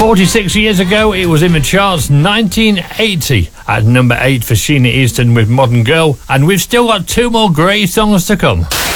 46 years ago, it was in the charts, 1980, at number 8 for Sheena Easton with Modern Girl, and we've still got 2 more great songs to come.